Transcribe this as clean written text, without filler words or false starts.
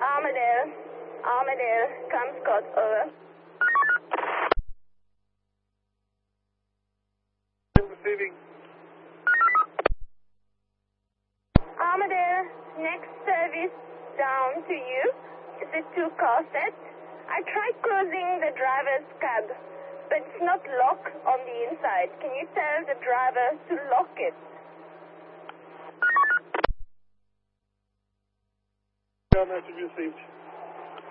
Armadale, come Scott, over. Receiving. Armadale, next service down to you. It's a 2-car set. I tried closing the driver's cab, but it's not locked on the inside. Can you tell the driver to lock it? Message received.